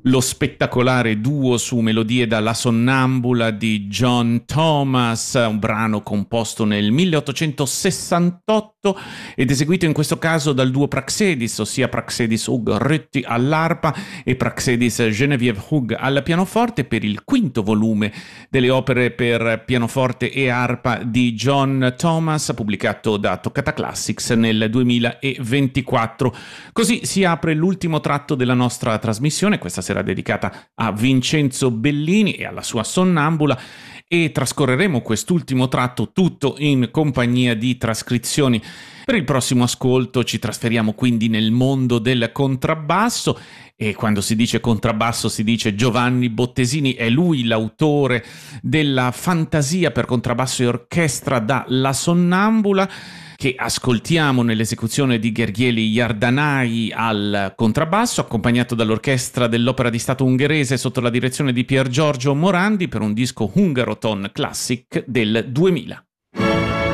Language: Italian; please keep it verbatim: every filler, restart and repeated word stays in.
lo spettacolare duo su melodie da La Sonnambula di John Thomas, un brano composto nel milleottocentosessantotto ed eseguito in questo caso dal duo Praxedis, ossia Praxedis Hug Rötti all'arpa e Praxedis Geneviève Hug al pianoforte, per il quinto volume delle opere per pianoforte e arpa di John Thomas, pubblicato da Toccata Classics nel duemilaventiquattro. Così si apre l'ultimo tratto della nostra trasmissione, questa sera dedicata a Vincenzo Bellini e alla sua Sonnambula, e trascorreremo quest'ultimo tratto tutto in compagnia di trascrizioni. Per il prossimo ascolto ci trasferiamo quindi nel mondo del contrabbasso, e quando si dice contrabbasso si dice Giovanni Bottesini, è lui l'autore della fantasia per contrabbasso e orchestra da La Sonnambula, che ascoltiamo nell'esecuzione di Gergely Iardanai al contrabbasso, accompagnato dall'orchestra dell'Opera di Stato ungherese sotto la direzione di Pier Giorgio Morandi, per un disco Hungaroton Classic del duemila.